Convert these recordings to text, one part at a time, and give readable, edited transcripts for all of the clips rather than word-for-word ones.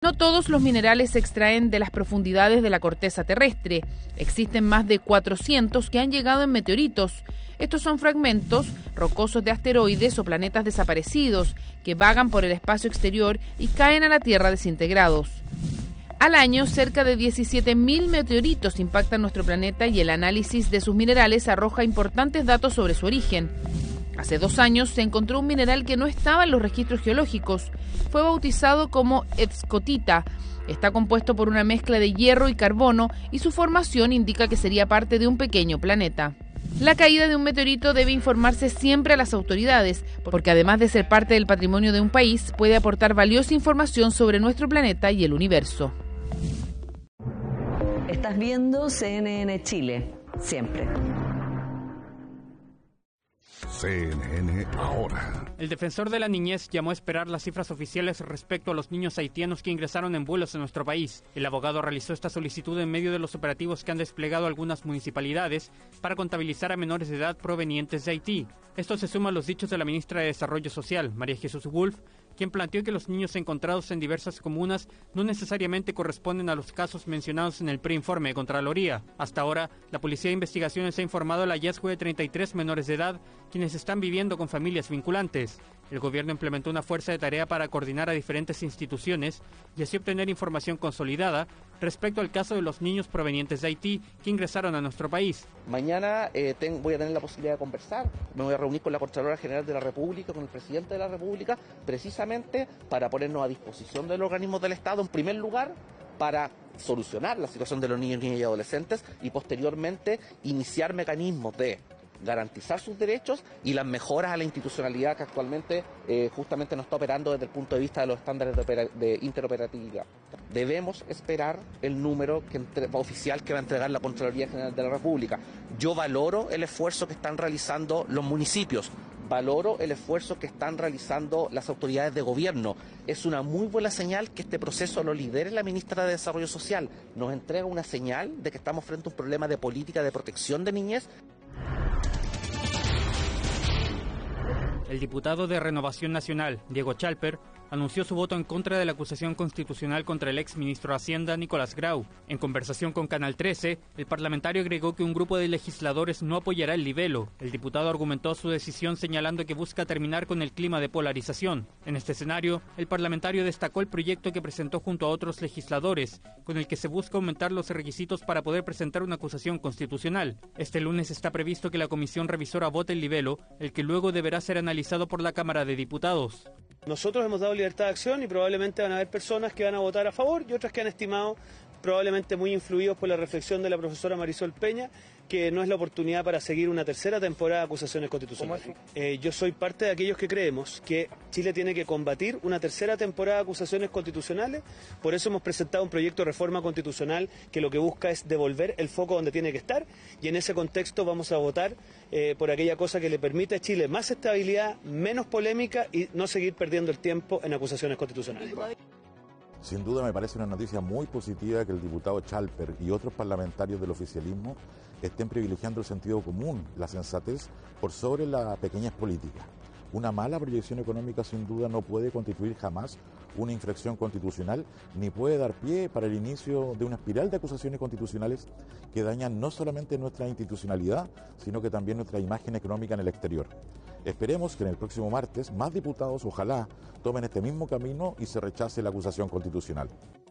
No todos los minerales se extraen de las profundidades de la corteza terrestre. Existen más de 400 que han llegado en meteoritos. Estos son fragmentos rocosos de asteroides o planetas desaparecidos que vagan por el espacio exterior y caen a la Tierra desintegrados. Al año, cerca de 17.000 meteoritos impactan nuestro planeta y el análisis de sus minerales arroja importantes datos sobre su origen. Hace 2 años se encontró un mineral que no estaba en los registros geológicos. Fue bautizado como escotita. Está compuesto por una mezcla de hierro y carbono y su formación indica que sería parte de un pequeño planeta. La caída de un meteorito debe informarse siempre a las autoridades, porque además de ser parte del patrimonio de un país, puede aportar valiosa información sobre nuestro planeta y el universo. Estás viendo CNN Chile, siempre. CNN Ahora. El defensor de la niñez llamó a esperar las cifras oficiales respecto a los niños haitianos que ingresaron en vuelos en nuestro país. El abogado realizó esta solicitud en medio de los operativos que han desplegado algunas municipalidades para contabilizar a menores de edad provenientes de Haití. Esto se suma a los dichos de la ministra de Desarrollo Social, María Jesús Wolf, quien planteó que los niños encontrados en diversas comunas no necesariamente corresponden a los casos mencionados en el preinforme de Contraloría. Hasta ahora, la Policía de Investigaciones ha informado el hallazgo de 33 menores de edad, quienes están viviendo con familias vinculantes. El gobierno implementó una fuerza de tarea para coordinar a diferentes instituciones y así obtener información consolidada respecto al caso de los niños provenientes de Haití que ingresaron a nuestro país. Mañana voy a tener la posibilidad de conversar, me voy a reunir con la Contralora General de la República, con el Presidente de la República, precisamente para ponernos a disposición de los organismos del Estado, en primer lugar, para solucionar la situación de los niños, niñas y adolescentes y posteriormente iniciar mecanismos de garantizar sus derechos y las mejoras a la institucionalidad que actualmente justamente no está operando desde el punto de vista de los estándares de interoperatividad. Debemos esperar el número oficial que va a entregar la Contraloría General de la República. Yo valoro el esfuerzo que están realizando los municipios, valoro el esfuerzo que están realizando las autoridades de gobierno. Es una muy buena señal que este proceso lo lidere la ministra de Desarrollo Social. Nos entrega una señal de que estamos frente a un problema de política de protección de niñez. El diputado de Renovación Nacional, Diego Chalper, anunció su voto en contra de la acusación constitucional contra el ex ministro de Hacienda, Nicolás Grau. En conversación con Canal 13, el parlamentario agregó que un grupo de legisladores no apoyará el libelo. El diputado argumentó su decisión señalando que busca terminar con el clima de polarización. En este escenario, el parlamentario destacó el proyecto que presentó junto a otros legisladores, con el que se busca aumentar los requisitos para poder presentar una acusación constitucional. Este lunes está previsto que la comisión revisora vote el libelo, el que luego deberá ser analizado por la Cámara de Diputados. Nosotros hemos dado libertad de acción y probablemente van a haber personas que van a votar a favor y otras que han estimado, probablemente muy influidos por la reflexión de la profesora Marisol Peña, que no es la oportunidad para seguir una tercera temporada de acusaciones constitucionales. Yo soy parte de aquellos que creemos que Chile tiene que combatir una tercera temporada de acusaciones constitucionales, por eso hemos presentado un proyecto de reforma constitucional que lo que busca es devolver el foco donde tiene que estar y en ese contexto vamos a votar por aquella cosa que le permite a Chile más estabilidad, menos polémica y no seguir perdiendo el tiempo en acusaciones constitucionales. Sin duda me parece una noticia muy positiva que el diputado Chalper y otros parlamentarios del oficialismo estén privilegiando el sentido común, la sensatez, por sobre las pequeñas políticas. Una mala proyección económica sin duda no puede constituir jamás una infracción constitucional ni puede dar pie para el inicio de una espiral de acusaciones constitucionales que dañan no solamente nuestra institucionalidad, sino que también nuestra imagen económica en el exterior. Esperemos que en el próximo martes más diputados, ojalá, tomen este mismo camino y se rechace la acusación constitucional.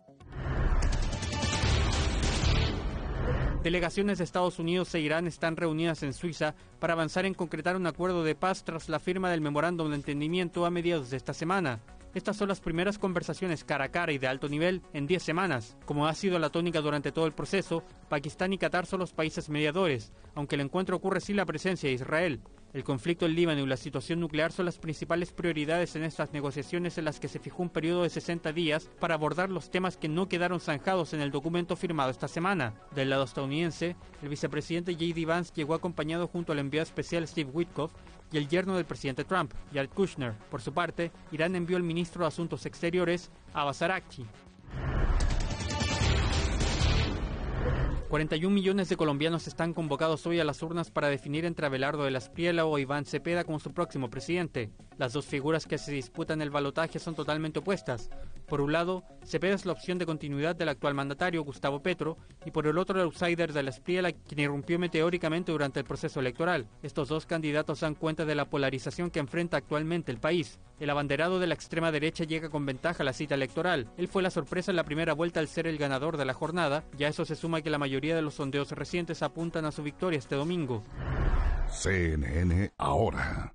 Delegaciones de Estados Unidos e Irán están reunidas en Suiza para avanzar en concretar un acuerdo de paz tras la firma del memorándum de entendimiento a mediados de esta semana. Estas son las primeras conversaciones cara a cara y de alto nivel en 10 semanas. Como ha sido la tónica durante todo el proceso, Pakistán y Qatar son los países mediadores, aunque el encuentro ocurre sin la presencia de Israel. El conflicto en Líbano y la situación nuclear son las principales prioridades en estas negociaciones en las que se fijó un periodo de 60 días para abordar los temas que no quedaron zanjados en el documento firmado esta semana. Del lado estadounidense, el vicepresidente J.D. Vance llegó acompañado junto al enviado especial Steve Witkoff y el yerno del presidente Trump, Jared Kushner. Por su parte, Irán envió al ministro de Asuntos Exteriores, Abbas Araghchi. 41 millones de colombianos están convocados hoy a las urnas para definir entre Abelardo de la Espriella o Iván Cepeda como su próximo presidente. Las dos figuras que se disputan el balotaje son totalmente opuestas. Por un lado, Cepeda es la opción de continuidad del actual mandatario, Gustavo Petro, y por el otro el outsider de la Espriella, quien irrumpió meteóricamente durante el proceso electoral. Estos dos candidatos dan cuenta de la polarización que enfrenta actualmente el país. El abanderado de la extrema derecha llega con ventaja a la cita electoral. Él fue la sorpresa en la primera vuelta al ser el ganador de la jornada, y a eso se suma que la mayoría de los sondeos recientes apuntan a su victoria este domingo. CNN ahora.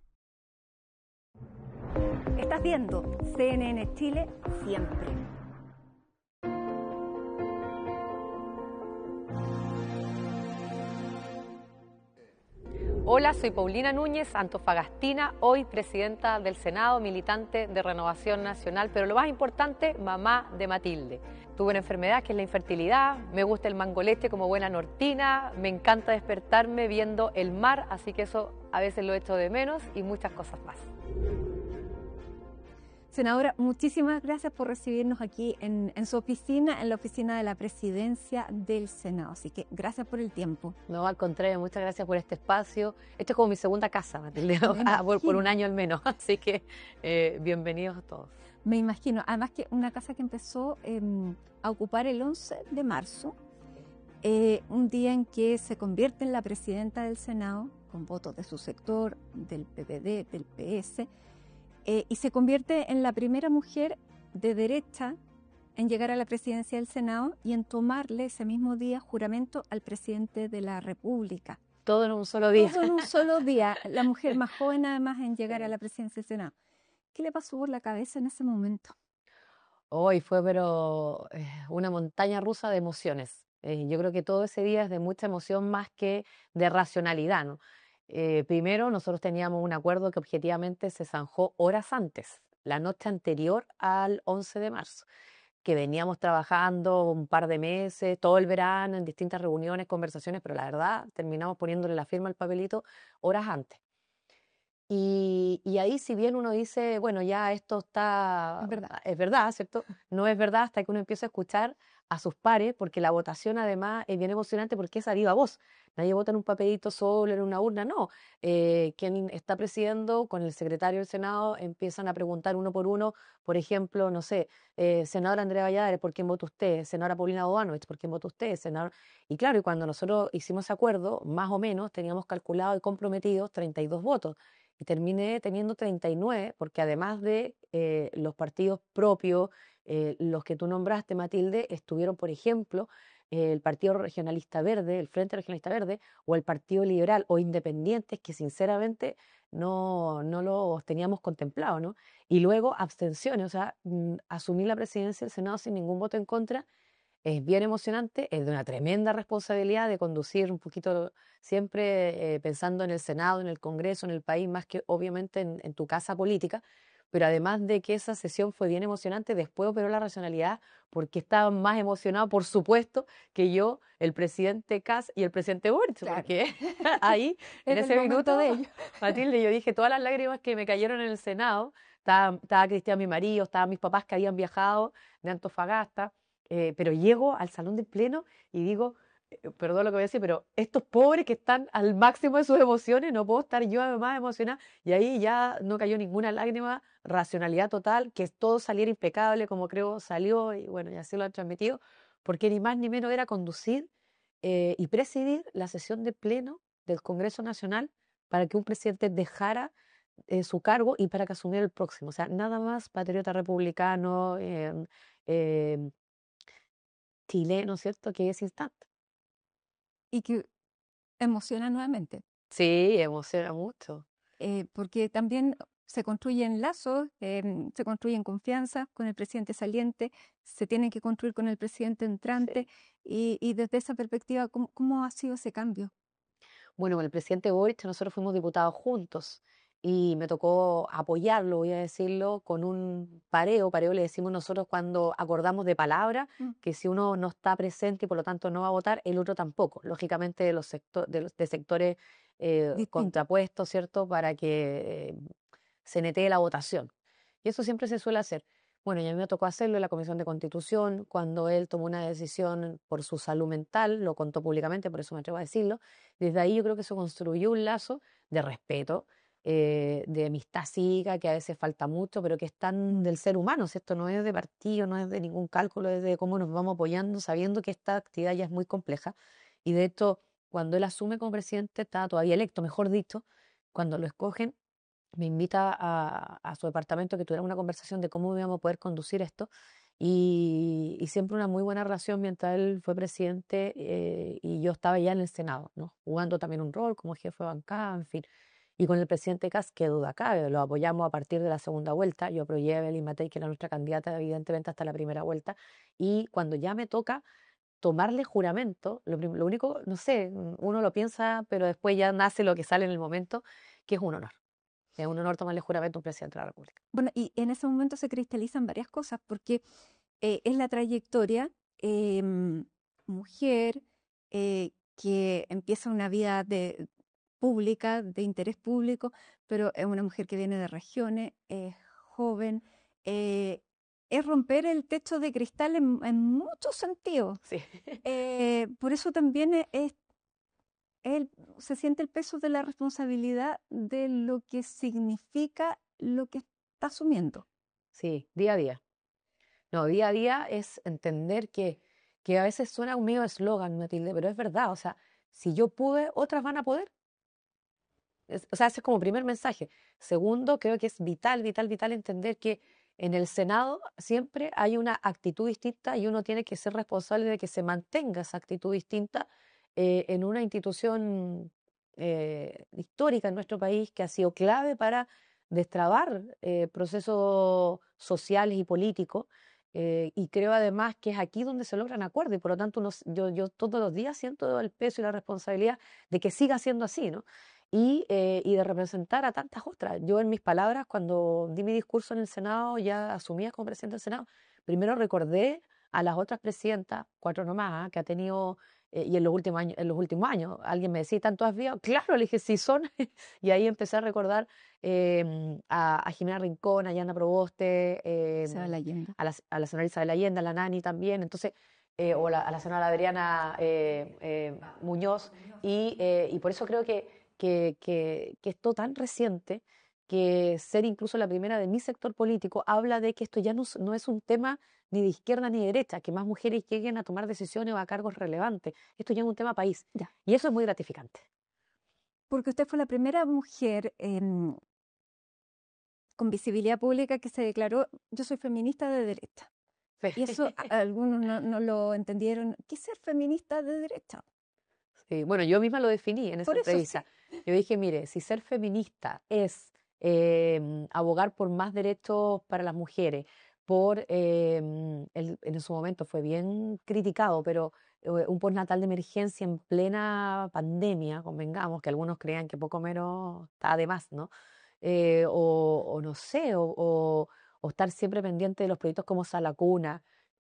Estás viendo CNN Chile siempre. Hola, soy Paulina Núñez, antofagastina, hoy presidenta del Senado, militante de Renovación Nacional, pero lo más importante, mamá de Matilde. Tuve una enfermedad que es la infertilidad, me gusta el mango leche como buena nortina, me encanta despertarme viendo el mar, así que eso a veces lo echo de menos y muchas cosas más. Senadora, muchísimas gracias por recibirnos aquí en su oficina, en la oficina de la Presidencia del Senado. Así que gracias por el tiempo. No, al contrario, muchas gracias por este espacio. Esto es como mi segunda casa, Matilde, por un año al menos. Así que bienvenidos a todos. Me imagino, además que una casa que empezó a ocupar el 11 de marzo, un día en que se convierte en la presidenta del Senado, con votos de su sector, del PPD, del PS, y se convierte en la primera mujer de derecha en llegar a la presidencia del Senado y en tomarle ese mismo día juramento al presidente de la República. Todo en un solo día. Todo en un solo día. La mujer más joven además en llegar a la presidencia del Senado. ¿Qué le pasó por la cabeza en ese momento? Hoy fue pero una montaña rusa de emociones. Yo creo que todo ese día es de mucha emoción más que de racionalidad, ¿no? Primero, nosotros teníamos un acuerdo que objetivamente se zanjó horas antes, la noche anterior al 11 de marzo, que veníamos trabajando un par de meses, todo el verano, en distintas reuniones, conversaciones, pero la verdad terminamos poniéndole la firma al papelito horas antes. Y ahí, si bien uno dice, bueno, ya esto está... Es verdad, ¿cierto? No es verdad hasta que uno empieza a escuchar a sus pares, porque la votación además es bien emocionante porque es a viva voz. Nadie vota en un papelito solo, en una urna, no. Quien está presidiendo con el secretario del Senado empiezan a preguntar uno por uno, por ejemplo, no sé, senadora Andrea Valladares, ¿por quién vota usted? Senadora Paulina Bodanovich, ¿por quién vota usted? Senador... Y claro, y cuando nosotros hicimos ese acuerdo, más o menos teníamos calculado y comprometidos 32 votos. Y terminé teniendo 39, porque además de los partidos propios, los que tú nombraste, Matilde, estuvieron, por ejemplo, el Partido Regionalista Verde, el Frente Regionalista Verde, o el Partido Liberal o Independientes, que sinceramente no los teníamos contemplado, ¿no? Y luego abstenciones, o sea, asumir la presidencia del Senado sin ningún voto en contra. Es bien emocionante, es de una tremenda responsabilidad de conducir un poquito siempre pensando en el Senado, en el Congreso, en el país, más que obviamente en tu casa política, pero además de que esa sesión fue bien emocionante, después operó la racionalidad porque estaban más emocionados, por supuesto, que yo, el presidente Kast y el presidente Boric, claro. Porque ahí, en ese minuto de ellos, Matilde, yo dije todas las lágrimas que me cayeron en el Senado, estaba Cristian, mi marido, estaban mis papás que habían viajado de Antofagasta, pero llego al salón del pleno y digo, perdón lo que voy a decir, pero estos pobres que están al máximo de sus emociones, no puedo estar yo además emocionada, y ahí ya no cayó ninguna lágrima, racionalidad total, que todo saliera impecable como creo salió, y bueno, y así lo han transmitido, porque ni más ni menos era conducir y presidir la sesión de pleno del Congreso Nacional para que un presidente dejara su cargo y para que asumiera el próximo, o sea, nada más patriota republicano, chileno, ¿cierto?, que ese instante. Y que emociona nuevamente. Sí, emociona mucho. Porque también se construyen lazos, se construyen confianza con el presidente saliente, se tienen que construir con el presidente entrante, sí. Y desde esa perspectiva, ¿cómo ha sido ese cambio? Bueno, con el presidente Boric nosotros fuimos diputados juntos y me tocó apoyarlo, voy a decirlo, con un pareo le decimos nosotros cuando acordamos de palabra, que si uno no está presente y por lo tanto no va a votar, el otro tampoco, lógicamente de sectores contrapuestos, ¿cierto?, para que se netee la votación. Y eso siempre se suele hacer. Bueno, y a mí me tocó hacerlo en la Comisión de Constitución, cuando él tomó una decisión por su salud mental, lo contó públicamente, por eso me atrevo a decirlo. Desde ahí yo creo que se construyó un lazo de respeto, de amistad cívica, que a veces falta mucho, pero que es tan del ser humano. Si esto no es de partido, no es de ningún cálculo, es de cómo nos vamos apoyando, sabiendo que esta actividad ya es muy compleja. Y de hecho, cuando él asume como presidente, está todavía electo, mejor dicho, cuando lo escogen, me invita a su departamento que tuviera una conversación de cómo íbamos a poder conducir esto y siempre una muy buena relación mientras él fue presidente y yo estaba ya en el Senado, ¿no? Jugando también un rol como jefe de bancada, en fin. Y con el presidente Kast, qué duda cabe, lo apoyamos a partir de la segunda vuelta. Yo apoyé a Evelyn Matei, que era nuestra candidata, evidentemente, hasta la primera vuelta. Y cuando ya me toca tomarle juramento, lo único, no sé, uno lo piensa, pero después ya nace lo que sale en el momento, que es un honor. Es un honor tomarle juramento a un presidente de la República. Bueno, y en ese momento se cristalizan varias cosas, porque es la trayectoria, mujer que empieza una vida pública, de interés público, pero es una mujer que viene de regiones, es joven, es romper el techo de cristal en muchos sentidos. Sí. Por eso también él se siente el peso de la responsabilidad de lo que significa lo que está asumiendo. Sí, día a día. No, día a día es entender que a veces suena un medio eslogan, Matilde, pero es verdad. O sea, si yo pude, otras van a poder. O sea, ese es como primer mensaje. Segundo, creo que es vital, vital, vital entender que en el Senado siempre hay una actitud distinta y uno tiene que ser responsable de que se mantenga esa actitud distinta en una institución histórica en nuestro país que ha sido clave para destrabar procesos sociales y políticos. Y creo además que es aquí donde se logran acuerdos y por lo tanto yo todos los días siento el peso y la responsabilidad de que siga siendo así, ¿no? Y de representar a tantas otras. Yo en mis palabras, cuando di mi discurso en el Senado, ya asumía como presidenta del Senado, primero recordé a las otras presidentas, 4 nomás, que ha tenido, y en los últimos años, alguien me decía, ¿tanto has visto? Claro, le dije, sí son, y ahí empecé a recordar a Jimena Rincón, a Yana Proboste, a la señora Isabel Allende, a la Nani también, entonces, o a la señora Adriana Muñoz, y por eso creo que esto tan reciente, que ser incluso la primera de mi sector político, habla de que esto ya no es un tema ni de izquierda ni de derecha, que más mujeres lleguen a tomar decisiones o a cargos relevantes. Esto ya es un tema país. Ya. Y eso es muy gratificante. Porque usted fue la primera mujer con visibilidad pública que se declaró, yo soy feminista de derecha. Y eso algunos no lo entendieron. ¿Qué es ser feminista de derecha? Sí, bueno, yo misma lo definí en esa entrevista. Sí. Yo dije, mire, si ser feminista es abogar por más derechos para las mujeres, en su momento fue bien criticado, pero un postnatal de emergencia en plena pandemia, convengamos, que algunos creían que poco menos está de más, ¿no? O no sé, o estar siempre pendiente de los proyectos como Salacuna,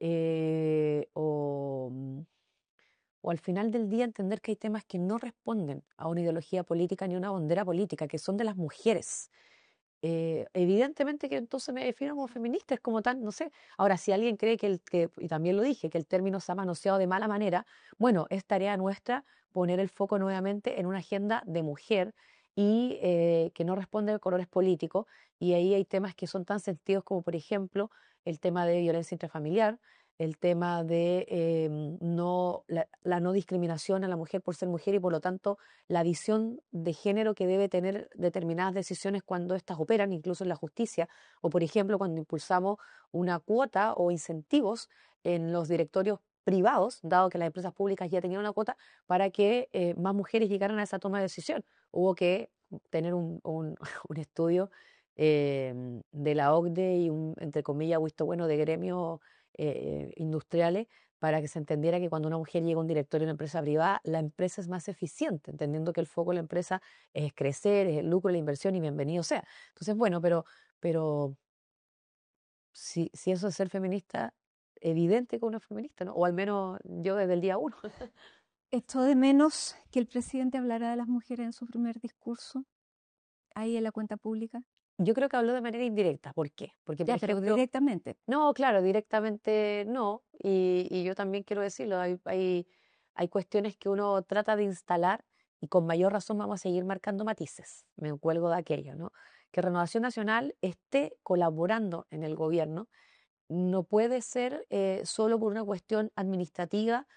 o al final del día entender que hay temas que no responden a una ideología política ni una bandera política, que son de las mujeres. Evidentemente que entonces me defino como feminista, es como tal, no sé. Ahora, si alguien cree y también lo dije, que el término se ha manoseado de mala manera, bueno, es tarea nuestra poner el foco nuevamente en una agenda de mujer y que no responde a colores políticos, y ahí hay temas que son tan sentidos como, por ejemplo, el tema de violencia intrafamiliar, el tema de la no discriminación a la mujer por ser mujer y por lo tanto la visión de género que debe tener determinadas decisiones cuando éstas operan, incluso en la justicia, o por ejemplo cuando impulsamos una cuota o incentivos en los directorios privados, dado que las empresas públicas ya tenían una cuota, para que más mujeres llegaran a esa toma de decisión. Hubo que tener un estudio de la OCDE y entre comillas, visto bueno de gremios industriales para que se entendiera que cuando una mujer llega a un directorio de una empresa privada, la empresa es más eficiente, entendiendo que el foco de la empresa es crecer, es el lucro, la inversión y bienvenido sea. Entonces, bueno, pero si eso es ser feminista, evidente que uno es feminista, ¿no? O al menos yo desde el día 1. ¿Echó de menos que el presidente hablara de las mujeres en su primer discurso, ahí en la cuenta pública? Yo creo que habló de manera indirecta. ¿Por qué? Porque, por Ya, pero ejemplo, directamente. no, claro, directamente no. Y yo también quiero decirlo, hay cuestiones que uno trata de instalar y con mayor razón vamos a seguir marcando matices. Me cuelgo de aquello, ¿no? Que Renovación Nacional esté colaborando en el gobierno no puede ser solo por una cuestión administrativa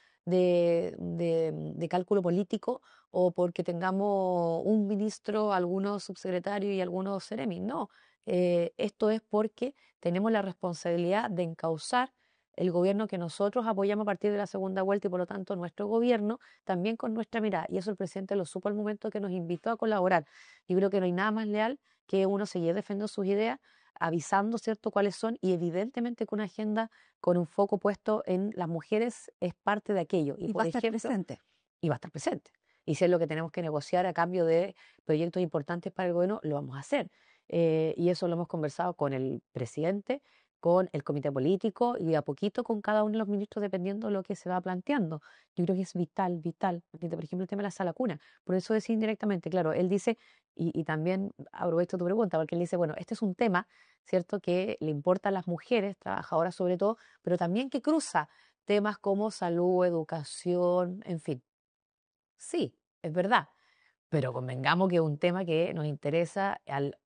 de cálculo político o porque tengamos un ministro, algunos subsecretarios y algunos seremis. No, esto es porque tenemos la responsabilidad de encauzar el gobierno que nosotros apoyamos a partir de la segunda vuelta y por lo tanto nuestro gobierno también con nuestra mirada. Y eso el presidente lo supo al momento que nos invitó a colaborar. Yo creo que no hay nada más leal que uno seguir defendiendo sus ideas avisando, ¿cierto?, cuáles son y evidentemente que una agenda con un foco puesto en las mujeres es parte de aquello. Y por va a estar ejemplo, presente. y va a estar presente. Y si es lo que tenemos que negociar a cambio de proyectos importantes para el gobierno, lo vamos a hacer. Y eso lo hemos conversado con el presidente, con el comité político y a poquito con cada uno de los ministros dependiendo de lo que se va planteando. Yo creo que es vital, vital. Por ejemplo, el tema de la sala cuna. Por eso decía indirectamente, claro, él dice, y también aprovecho tu pregunta, porque él dice, bueno, este es un tema, ¿cierto?, que le importa a las mujeres, trabajadoras sobre todo, pero también que cruza temas como salud, educación, en fin. Sí, es verdad, pero convengamos que es un tema que nos interesa al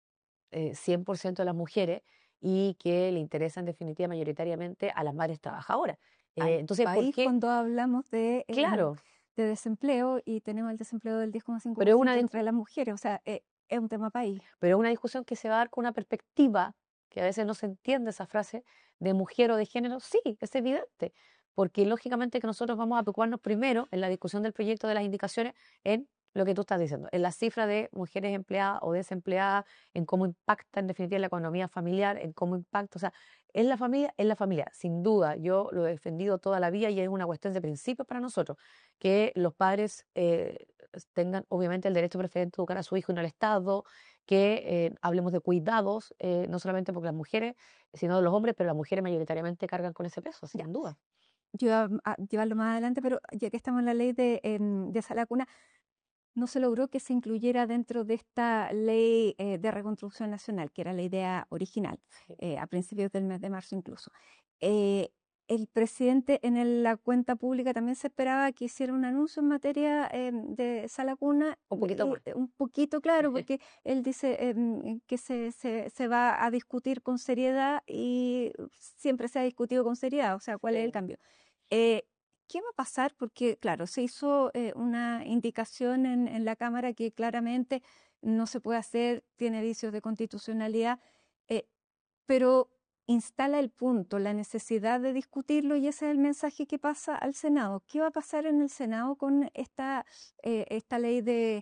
100% de las mujeres y que le interesa en definitiva mayoritariamente a las madres trabajadoras. Entonces, ¿por País qué? cuando hablamos Claro, de desempleo y tenemos el desempleo del pero es 10,5% entre las mujeres, o sea, es un tema país. pero es una discusión que se va a dar con una perspectiva que a veces no se entiende esa frase de mujer o de género. Sí, es evidente, porque lógicamente que nosotros vamos a preocuparnos primero en la discusión del proyecto de las indicaciones en lo que tú estás diciendo, en la cifra de mujeres empleadas o desempleadas, en cómo impacta en definitiva la economía familiar, en cómo impacta, o sea, en la familia, sin duda, yo lo he defendido toda la vida y es una cuestión de principio para nosotros, que los padres tengan obviamente el derecho preferente de educar a su hijo en el Estado, que hablemos de cuidados, no solamente porque las mujeres, sino de los hombres, pero las mujeres mayoritariamente cargan con ese peso, sin duda. Yo iba a llevarlo más adelante, pero ya que estamos en la ley de sala cuna, no se logró que se incluyera dentro de esta ley de reconstrucción nacional, que era la idea original, a principios del mes de marzo incluso. El presidente en la cuenta pública también se esperaba que hiciera un anuncio en materia de sala cuna. Un poquito más. Un poquito, claro, porque él dice que se va a discutir con seriedad y siempre se ha discutido con seriedad, o sea, ¿cuál es el cambio? ¿Qué va a pasar? Porque, claro, se hizo una indicación en la Cámara que claramente no se puede hacer, tiene vicios de constitucionalidad, pero instala el punto, la necesidad de discutirlo y ese es el mensaje que pasa al Senado. ¿Qué va a pasar en el Senado con esta ley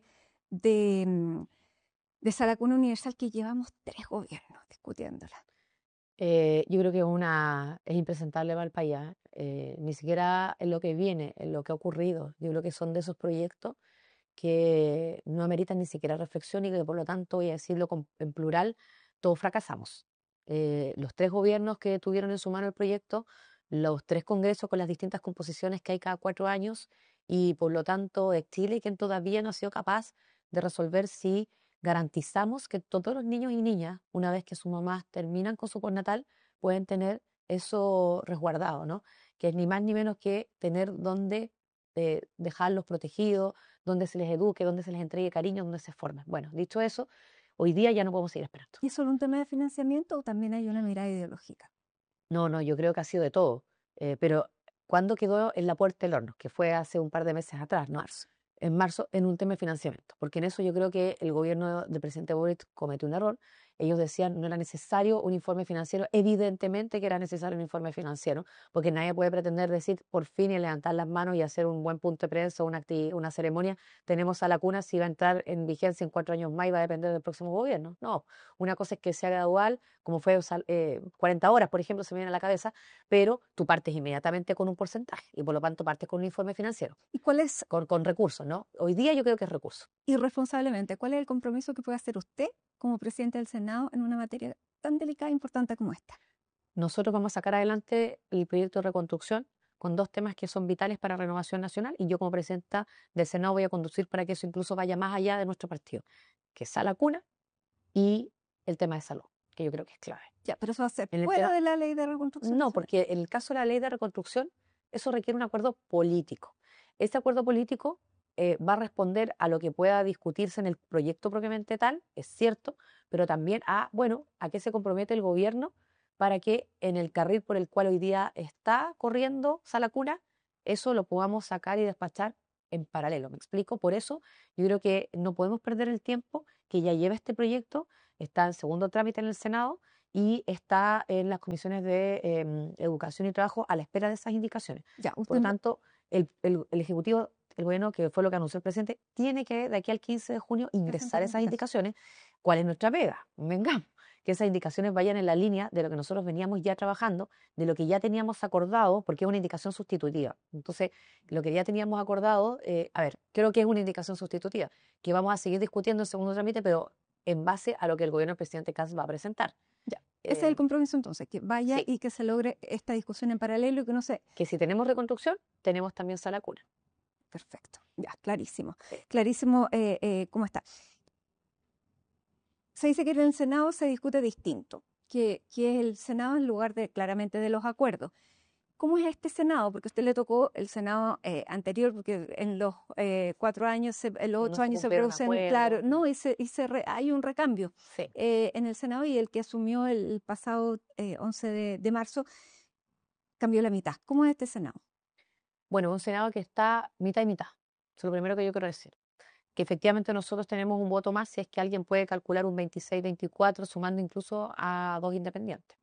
de sala cuna universal que llevamos 3 gobiernos discutiéndola? Yo creo que es impresentable para el país, ni siquiera en lo que viene, en lo que ha ocurrido. Yo creo que son de esos proyectos que no ameritan ni siquiera reflexión y que por lo tanto, voy a decirlo en plural, todos fracasamos. Los 3 gobiernos que tuvieron en su mano el proyecto, los 3 congresos con las distintas composiciones que hay cada 4 años y por lo tanto es Chile quien todavía no ha sido capaz de resolver si garantizamos que todos los niños y niñas, una vez que sus mamás terminan con su postnatal, pueden tener eso resguardado, ¿no? Que es ni más ni menos que tener donde dejarlos protegidos, donde se les eduque, donde se les entregue cariño, donde se formen. Bueno, dicho eso, hoy día ya no podemos seguir esperando. ¿Y es solo un tema de financiamiento o también hay una mirada ideológica? No, yo creo que ha sido de todo. Pero ¿cuándo quedó en la puerta del horno? Que fue hace un par de meses atrás, ¿no? En marzo, en un tema de financiamiento. Porque en eso yo creo que el gobierno del presidente Boric cometió un error. Ellos decían no era necesario un informe financiero. Evidentemente que era necesario un informe financiero, porque nadie puede pretender decir por fin y levantar las manos y hacer un buen punto de prensa o una ceremonia. Tenemos a la cuna si va a entrar en vigencia en 4 años más y va a depender del próximo gobierno. No, una cosa es que sea gradual, como fue 40 horas, por ejemplo, se me viene a la cabeza, pero tú partes inmediatamente con un porcentaje y por lo tanto partes con un informe financiero. ¿Y cuál es? Con recursos, ¿no? Hoy día yo creo que es recurso. Irresponsablemente, ¿cuál es el compromiso que puede hacer usted como presidente del Senado en una materia tan delicada e importante como esta? Nosotros vamos a sacar adelante el proyecto de reconstrucción con 2 temas que son vitales para Renovación Nacional y yo como presidenta del Senado voy a conducir para que eso incluso vaya más allá de nuestro partido, que es sala cuna y el tema de salud, que yo creo que es clave. Ya, pero eso va a ser En el fuera tema- de la ley de reconstrucción. No, nacional. porque en el caso de la ley de reconstrucción, eso requiere un acuerdo político. Ese acuerdo político va a responder a lo que pueda discutirse en el proyecto propiamente tal, es cierto, pero también a qué se compromete el gobierno para que en el carril por el cual hoy día está corriendo Sala Cuna, eso lo podamos sacar y despachar en paralelo. ¿Me explico? Por eso yo creo que no podemos perder el tiempo que ya lleva este proyecto, está en segundo trámite en el Senado y está en las comisiones de Educación y Trabajo a la espera de esas indicaciones. Ya, Por lo tanto, el Ejecutivo, el gobierno, que fue lo que anunció el presidente, tiene que de aquí al 15 de junio ingresar esas indicaciones. ¿Cuál es nuestra pega? Vengamos, que esas indicaciones vayan en la línea de lo que nosotros veníamos ya trabajando, de lo que ya teníamos acordado, porque es una indicación sustitutiva. Entonces, lo que ya teníamos acordado, creo que es una indicación sustitutiva, que vamos a seguir discutiendo en segundo trámite, pero en base a lo que el gobierno del presidente Kast va a presentar. Ese es el compromiso entonces, que vaya sí. y que se logre esta discusión en paralelo y que no se... Que si tenemos reconstrucción, tenemos también Sala Cuna. Perfecto, ya, clarísimo. Sí. Clarísimo cómo está. Se dice que en el Senado se discute distinto, que es el Senado en lugar de claramente de los acuerdos. ¿Cómo es este Senado? Porque a usted le tocó el Senado anterior, porque en los 4 años, en los 8 se años se cumplieron producen, acuerdos. claro, no, hay un recambio Sí. en el Senado y el que asumió el pasado 11 de marzo cambió la mitad. ¿Cómo es este Senado? Bueno, un Senado que está mitad y mitad. Eso es lo primero que yo quiero decir. Que efectivamente nosotros tenemos un voto más si es que alguien puede calcular un 26-24, sumando incluso a 2 independientes.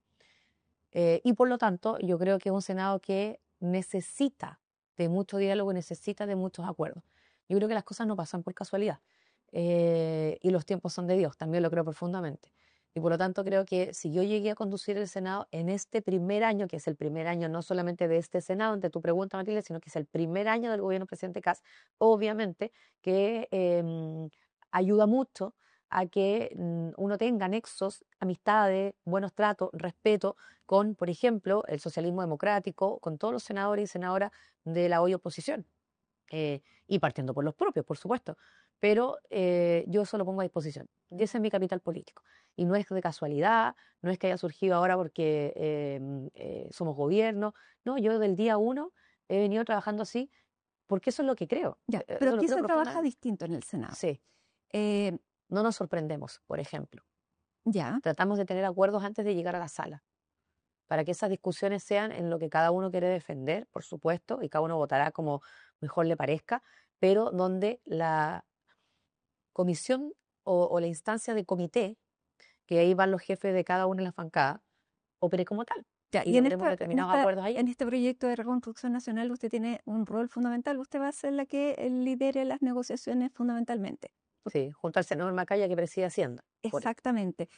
Y por lo tanto, yo creo que es un Senado que necesita de mucho diálogo, necesita de muchos acuerdos. Yo creo que las cosas no pasan por casualidad y los tiempos son de Dios, también lo creo profundamente. Y por lo tanto creo que si yo llegué a conducir el Senado en este primer año, que es el primer año no solamente de este Senado, ante tu pregunta, Matilde, sino que es el primer año del gobierno del presidente Kast, obviamente que ayuda mucho a que uno tenga nexos, amistades, buenos tratos, respeto con, por ejemplo, el socialismo democrático, con todos los senadores y senadoras de la hoy oposición, y partiendo por los propios, por supuesto. Pero yo eso lo pongo a disposición. Y ese es mi capital político. Y no es de casualidad, no es que haya surgido ahora porque somos gobierno. No, yo del día 1 he venido trabajando así porque eso es lo que creo. Ya, Eso pero lo aquí creo se trabaja profundamente. distinto en el Senado. Sí, no nos sorprendemos, por ejemplo. Ya, Tratamos de tener acuerdos antes de llegar a la sala, para que esas discusiones sean en lo que cada uno quiere defender, por supuesto, y cada uno votará como mejor le parezca, pero donde la comisión o la instancia de comité, que ahí van los jefes de cada una de las bancadas, opere como tal. ya. Y logremos determinados acuerdos ahí. en este proyecto de reconstrucción nacional usted tiene un rol fundamental. Usted va a ser la que lidere las negociaciones fundamentalmente. Sí, junto al senador Macaya que preside Hacienda. Exactamente.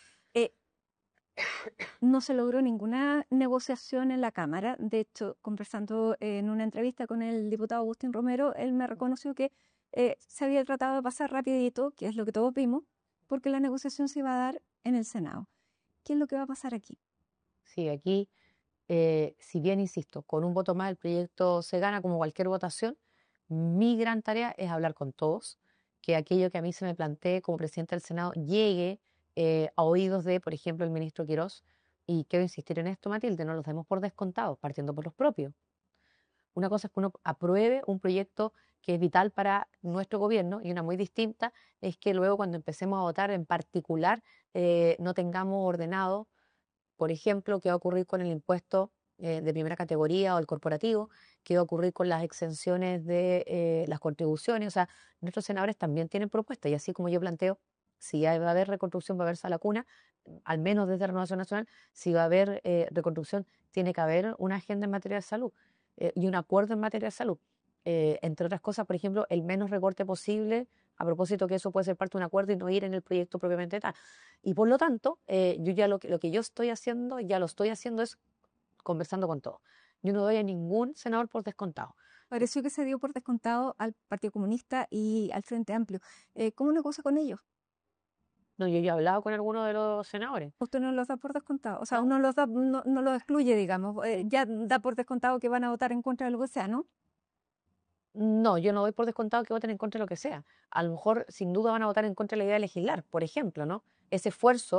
No se logró ninguna negociación en la Cámara. De hecho, conversando en una entrevista con el diputado Agustín Romero, él me reconoció que se había tratado de pasar rapidito, que es lo que todos vimos, porque la negociación se iba a dar en el Senado. ¿Qué es lo que va a pasar aquí? Sí, aquí, si bien, insisto, con un voto más el proyecto se gana como cualquier votación, mi gran tarea es hablar con todos, que aquello que a mí se me plantee como presidente del Senado llegue a oídos de, por ejemplo, el ministro Quirós. Y quiero insistir en esto, Matilde, no los demos por descontados, partiendo por los propios. Una cosa es que uno apruebe un proyecto que es vital para nuestro gobierno y una muy distinta es que luego cuando empecemos a votar en particular no tengamos ordenado, por ejemplo, qué va a ocurrir con el impuesto de primera categoría o el corporativo, qué va a ocurrir con las exenciones de las contribuciones. O sea, nuestros senadores también tienen propuestas y así como yo planteo, si va a haber reconstrucción, va a haber Sala Cuna, al menos desde Renovación Nacional, si va a haber reconstrucción, tiene que haber una agenda en materia de salud y un acuerdo en materia de salud. Entre otras cosas, por ejemplo, el menos recorte posible, a propósito que eso puede ser parte de un acuerdo y no ir en el proyecto propiamente tal. Y por lo tanto, yo ya lo que yo estoy haciendo, ya lo estoy haciendo es conversando con todos. Yo no doy a ningún senador por descontado. Pareció que se dio por descontado al Partido Comunista y al Frente Amplio. ¿Cómo negocia con ellos? No, yo ya he hablado con algunos de los senadores. Usted no los da por descontado, o sea, No. uno los da, no los excluye, digamos, ya da por descontado que van a votar en contra de lo que sea, ¿no? No, yo no doy por descontado que voten en contra de lo que sea. A lo mejor, sin duda, van a votar en contra de la idea de legislar, por ejemplo, ¿no? Ese esfuerzo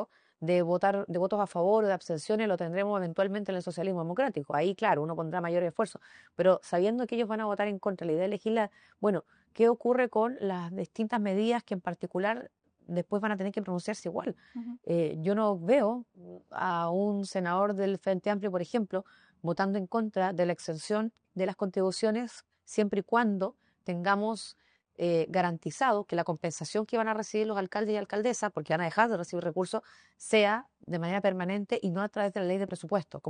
de votos a favor o de abstenciones lo tendremos eventualmente en el socialismo democrático. Ahí, claro, uno pondrá mayor esfuerzo, pero sabiendo que ellos van a votar en contra de la idea de legislar, bueno, ¿qué ocurre con las distintas medidas que en particular después van a tener que pronunciarse igual? Yo no veo a un senador del Frente Amplio, por ejemplo, votando en contra de la exención de las contribuciones siempre y cuando tengamos garantizado que la compensación que van a recibir los alcaldes y alcaldesas, porque van a dejar de recibir recursos, sea de manera permanente y no a través de la ley de presupuesto.